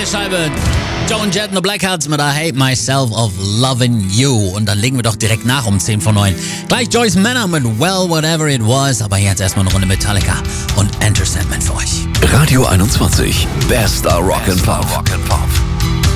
geile Scheibe. Joan Jett and the Blackhearts mit I Hate Myself of Loving You. Und dann legen wir doch direkt nach um 10 vor 9. Gleich Joyce Manor mit Well, Whatever It Was. Aber jetzt erstmal eine Runde Metallica und Enter Sandman für euch. Radio 21, bester Rock'n'Pop.